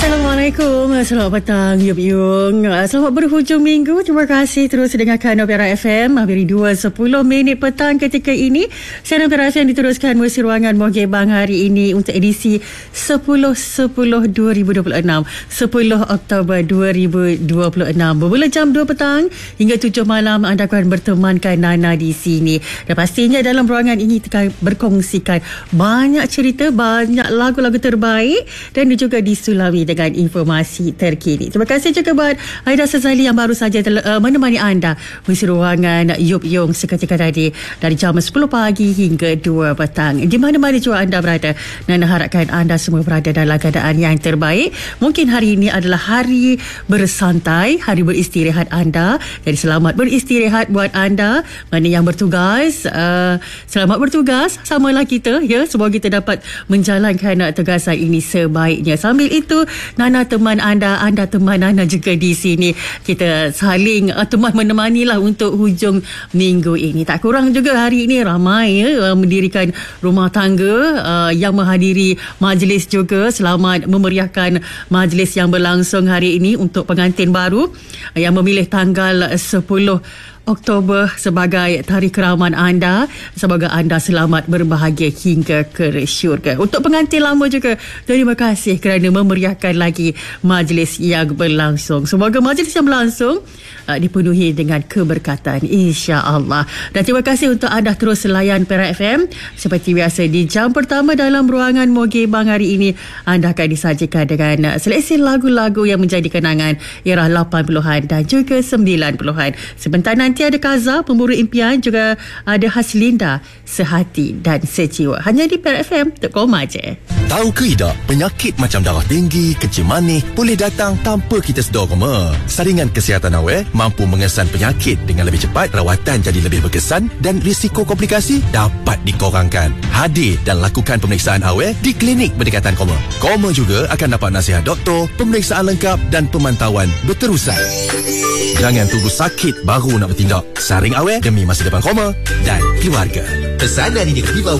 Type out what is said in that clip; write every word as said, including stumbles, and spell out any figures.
Assalamualaikum, selamat petang Yup Yung. Selamat berhujung minggu. Terima kasih terus dengarkan Opera F M. Hampir dua sepuluh minit petang ketika ini. Siaran Opera F M diteruskan melalui ruangan Mogebang hari ini untuk edisi sepuluh sepuluh dua ribu dua puluh enam, sepuluh Oktober dua ribu dua puluh enam. Bermula jam dua petang hingga tujuh malam anda akan bertemankan Nana di sini. Dan pastinya dalam ruangan ini akan berkongsikan banyak cerita, banyak lagu-lagu terbaik dan juga disulami dengan informasi terkini. Terima kasih juga buat Aida Sazali yang baru saja tel- uh, menemani anda mengisi ruangan Yup Yung seketika tadi dari jam sepuluh pagi hingga dua petang. Di mana-mana juga anda berada, Nana harapkan anda semua berada dalam keadaan yang terbaik. Mungkin hari ini adalah hari bersantai, hari beristirahat anda. Jadi selamat beristirahat buat anda. Mana yang bertugas, uh, selamat bertugas. Samalah kita, ya. Semoga kita dapat menjalankan uh, tugasan ini sebaiknya. Sambil itu, Nana teman anda, anda teman Nana juga di sini. Kita saling uh, teman menemani lah untuk hujung minggu ini. Tak kurang juga hari ini ramai ya, uh, mendirikan rumah tangga uh, yang menghadiri majlis juga. Selamat memeriahkan majlis yang berlangsung hari ini untuk pengantin baru uh, yang memilih tanggal sepuluh Oktober sebagai tarikh keraman anda. Semoga anda selamat berbahagia hingga ke syurga. Untuk pengantin lama juga, terima kasih kerana memeriahkan lagi majlis yang berlangsung. Semoga majlis yang berlangsung uh, dipenuhi dengan keberkatan, insya-Allah. Dan terima kasih untuk anda terus layan Opera F M. Seperti biasa di jam pertama dalam ruangan Mogebang hari ini, anda akan disajikan dengan seleksi lagu-lagu yang menjadi kenangan era lapan puluhan dan juga sembilan puluhan. Sebentar nanti Nanti ada Kaza, Pemburu Impian, juga ada Haslinda, Sehati dan Sejiwa. Hanya di Opera F M dot com aja. Tahu ke tidak, penyakit macam darah tinggi, kecil manis boleh datang tanpa kita sedar koma. Saringan kesihatan awal mampu mengesan penyakit dengan lebih cepat, rawatan jadi lebih berkesan dan risiko komplikasi dapat dikurangkan. Hadir dan lakukan pemeriksaan awal di klinik berdekatan koma. Koma juga akan dapat nasihat doktor, pemeriksaan lengkap dan pemantauan berterusan. Jangan tunggu sakit baru nak bertindak. Saring awal demi masa depan koma dan keluarga. Pesanan ini dibawa